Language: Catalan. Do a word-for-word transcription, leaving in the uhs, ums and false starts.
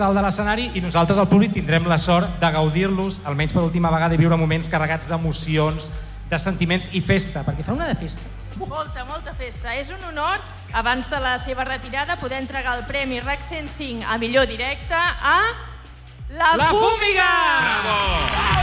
dalt de l'escenari i nosaltres, al públic, tindrem la sort de gaudir-los, almenys per última vegada, i viure moments carregats d'emocions, de sentiments i festa, perquè fa una de festa. Molta, molta festa. És un honor, abans de la seva retirada, poder entregar el Premi R A C cent cinc a millor directe a La Fúmiga! Bravo!